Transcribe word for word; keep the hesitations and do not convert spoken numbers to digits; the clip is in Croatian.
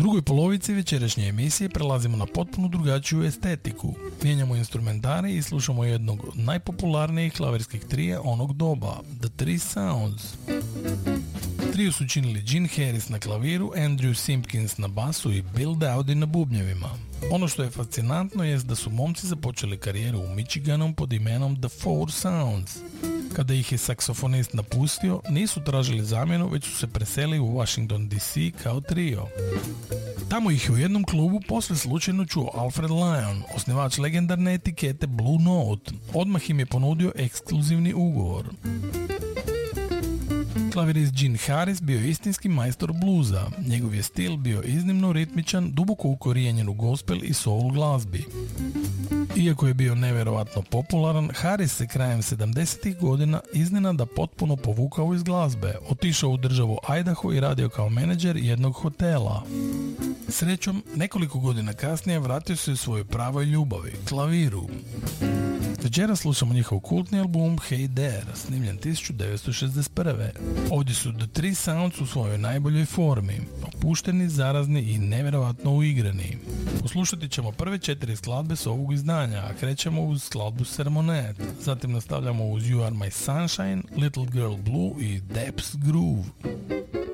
drugoj polovici večerašnje emisije prelazimo na potpuno drugačiju estetiku. Mijenjamo instrumentari i slušamo jednog od najpopularnijih klavirskih trija onog doba, The Three Sounds. Trio su činili Gene Harris na klaviru, Andrew Simpkins na basu i Bill Dowdy na bubnjevima. Ono što je fascinantno jest da su momci započeli karijeru u Michiganu pod imenom The Four Sounds. Kada ih je saksofonist napustio, nisu tražili zamjenu, već su se preselili u Washington D C kao trio. Tamo ih je u jednom klubu posve slučajno čuo Alfred Lion, osnivač legendarne etikete Blue Note. Odmah im je ponudio ekskluzivni ugovor. Klavirist Gene Harris bio je istinski majstor bluza. Njegov je stil bio iznimno ritmičan, duboko ukorijenjen u gospel i soul glazbi. Iako je bio nevjerovatno popularan, Harris se krajem sedamdesetih godina iznenada potpuno povukao iz glazbe, otišao u državu Idaho i radio kao menadžer jednog hotela. Srećom, nekoliko godina kasnije vratio se u svojoj pravoj ljubavi, klaviru. Večera slušamo njihov kultni album Hey There, snimljen tisuću devetsto šezdeset prve. Ovdje su The Three Sounds u svojoj najboljoj formi, opušteni, zarazni i nevjerovatno uigrani. Poslušati ćemo prve četiri skladbe s ovog izdanja, a krećemo uz skladbu Sermonette, zatim nastavljamo uz You Are My Sunshine, Little Girl Blue i Depths Groove.